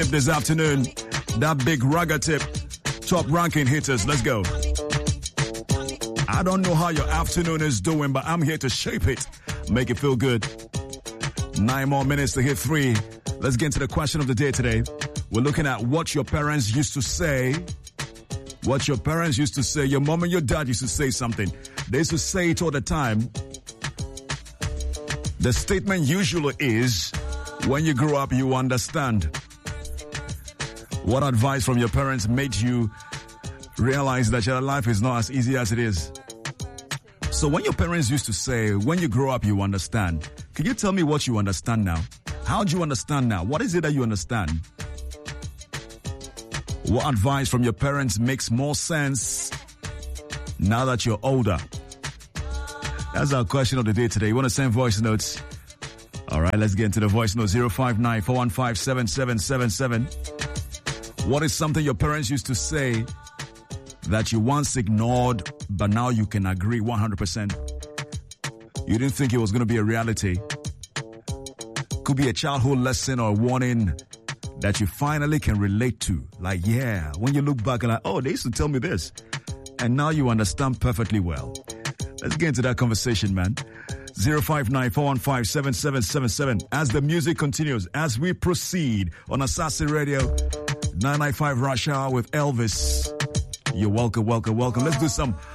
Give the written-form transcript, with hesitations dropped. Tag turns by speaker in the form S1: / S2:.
S1: This afternoon, that big ragga tip, top ranking hitters. Let's go. I don't know how your afternoon is doing, but I'm here to shape it, make it feel good. 9 more minutes to hit 3. Let's get into the question of the day today. We're looking at what your parents used to say. What your parents used to say. Your mom and your dad used to say something. They used to say it all the time. The statement usually is, when you grow up, you understand. What advice from your parents made you realize that your life is not as easy as it is? So when your parents used to say, when you grow up, you understand. Can you tell me what you understand now? How do you understand now? What is it that you understand? What advice from your parents makes more sense now that you're older? That's our question of the day today. You want to send voice notes? All right, let's get into the voice note. 059-415-7777. What is something your parents used to say that you once ignored, but now you can agree 100%? You didn't think it was going to be a reality. Could be a childhood lesson or a warning that you finally can relate to. Like, yeah, when you look back and like, oh, they used to tell me this. And now you understand perfectly well. Let's get into that conversation, man. 059-415-7777. As the music continues, as we proceed on Assassin Radio, 995 Rush Hour with Elvis. You're welcome, welcome, welcome. Let's do some